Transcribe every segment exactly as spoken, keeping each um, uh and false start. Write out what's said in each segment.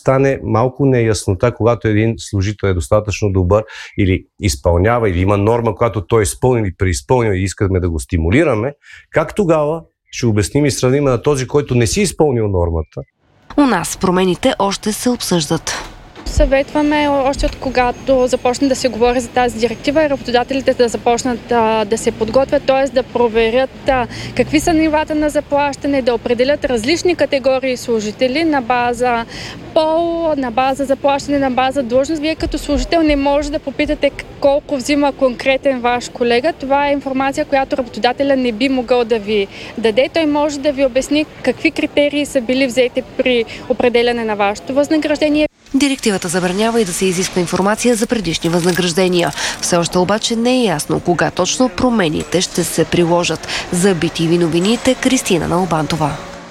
стане малко неяснота, когато един служител е достатъчно добър или изпълнява, или има норма, която той е изпълнил и преизпълнил и искаме да го стимулираме, как тогава ще обясним и сравним на този, който не си изпълнил нормата? У нас промените още се обсъждат. Съветваме още от когато започне да се говори за тази директива и работодателите да започнат а, да се подготвят, т.е. да проверят а, какви са нивата на заплащане, да определят различни категории служители на база пол, на база заплащане, на база длъжност. Вие като служител не може да попитате колко взима конкретен ваш колега. Това е информация, която работодателя не би могъл да ви даде. Той може да ви обясни какви критерии са били взети при определяне на вашето възнаграждение. Директивата забранява и да се изисква информация за предишни възнаграждения. Все още обаче не е ясно кога точно промените ще се приложат. За би ти ви новините Кристина Налбантова.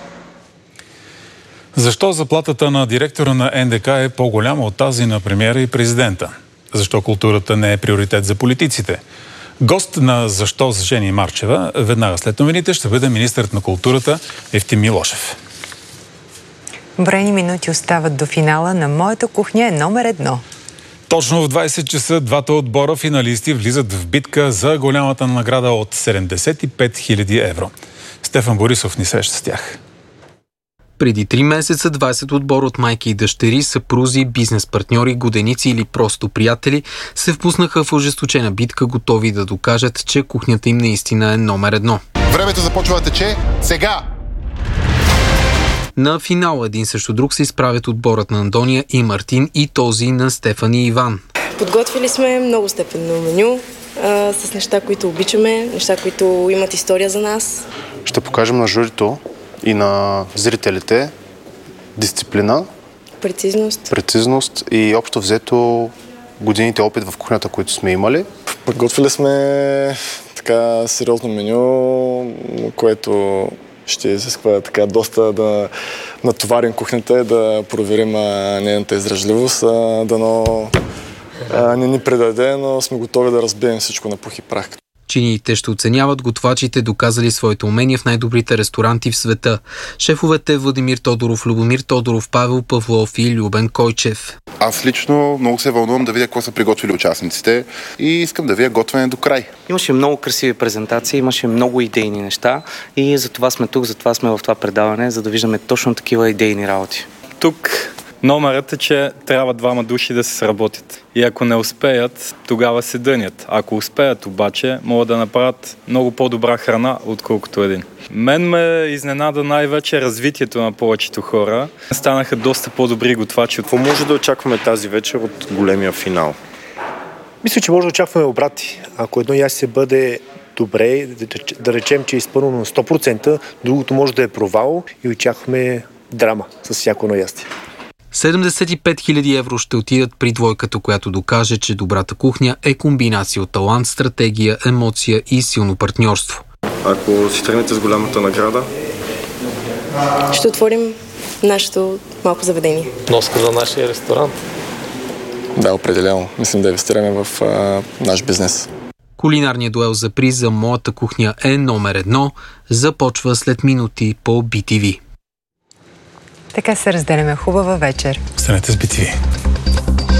Защо заплатата на директора на ен де ка е по-голяма от тази на премиера и президента? Защо културата не е приоритет за политиците? Гост на Защо с Жени Марчева веднага след новините ще бъде министърът на културата Евтим Милошев. Броени минути остават до финала на Моята кухня е номер едно. Точно в двайсет часа двата отбора финалисти влизат в битка за голямата награда от седемдесет и пет хиляди евро. Стефан Борисов ни среща с тях. Преди три месеца двайсет отбора от майки и дъщери, съпрузи, бизнес-партньори, годеници или просто приятели се впуснаха в ожесточена битка, готови да докажат, че кухнята им наистина е номер едно. Времето започва да тече сега! На финала един срещу друг се изправят отборът на Андония и Мартин и този на Стефан и Иван. Подготвили сме много степенно меню а, с неща, които обичаме, неща, които имат история за нас. Ще покажем на журито и на зрителите дисциплина, прецизност, прецизност и общо взето годините опит в кухнята, които сме имали. Подготвили сме така сериозно меню, което ще изисква така доста да натоварим кухнята и да проверим нейната издръжливост. Дано не ни предаде, но сме готови да разбием всичко на пух и прах. Чиниите ще оценяват готвачите, доказали своите умения в най-добрите ресторанти в света. Шефовете Владимир Тодоров, Любомир Тодоров, Павел Павлов и Любен Койчев. Аз лично много се вълнувам да видя какво са приготвили участниците и искам да видя готвене до край. Имаше много красиви презентации, имаше много идейни неща и за това сме тук, за това сме в това предаване, за да виждаме точно такива идейни работи. Тук номерът е, че трябва двама души да се сработят. И ако не успеят, тогава се дънят. Ако успеят обаче, могат да направят много по-добра храна, отколкото един. Мен ме изненада най-вече развитието на повечето хора. Станаха доста по-добри готвачи. Какво може да очакваме тази вечер от големия финал? Мисля, че може да очакваме обрати. Ако едно ястие бъде добре, да речем, че е изпълнено на сто процента, другото може да е провал и очакваме драма с всяко едно ястие. седемдесет и пет хиляди евро ще отидат при двойката, която докаже, че добрата кухня е комбинация от талант, стратегия, емоция и силно партньорство. Ако си тръгнете с голямата награда? Ще отворим нашето малко заведение. Носка за нашия ресторант? Да, определено. Мислим да инвестираме в а, наш бизнес. Кулинарният дуел за приз за Моята кухня е номер едно. Започва след минути по би ти ви. Така се разделяме. Хубава вечер. Останете с би ти ви.